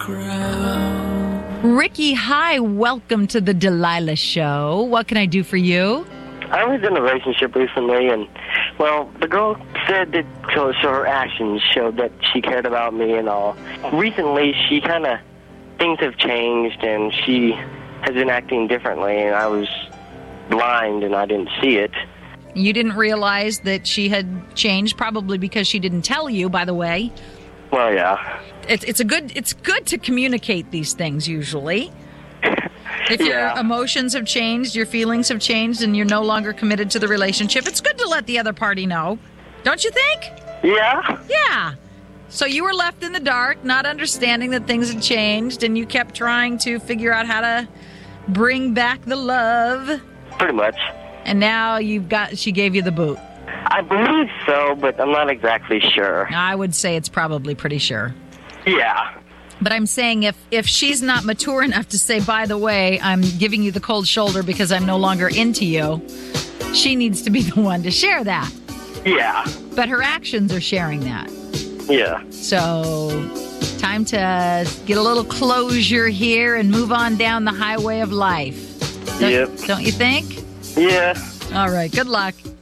Ricky, hi. Welcome to the Delilah Show. What can I do for you? I was in a relationship recently, and, well, the girl said that so her actions showed that she cared about me and all. Recently, things have changed, and she has been acting differently, and I was blind, and I didn't see it. You didn't realize that she had changed, probably because she didn't tell you, by the way. Well, yeah. It's good to communicate these things, usually. If your emotions have changed, your feelings have changed, and you're no longer committed to the relationship, it's good to let the other party know. Don't you think? Yeah. Yeah. So you were left in the dark, not understanding that things had changed, and you kept trying to figure out how to bring back the love. Pretty much. And now she gave you the boot. I believe so, but I'm not exactly sure. I would say it's probably pretty sure. Yeah. But I'm saying if she's not mature enough to say, by the way, I'm giving you the cold shoulder because I'm no longer into you, she needs to be the one to share that. Yeah. But her actions are sharing that. Yeah. So, time to get a little closure here and move on down the highway of life. Don't you think? Yeah. All right. Good luck.